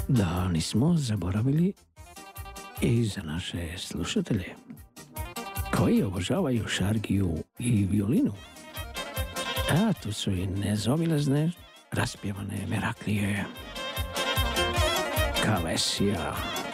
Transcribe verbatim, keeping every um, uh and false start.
Da nismo zaboravili i za naše slušatelje koji obožavaju šargiju i violinu. A tu su i nezaobilazne raspjevane Meraklije, Kavesija,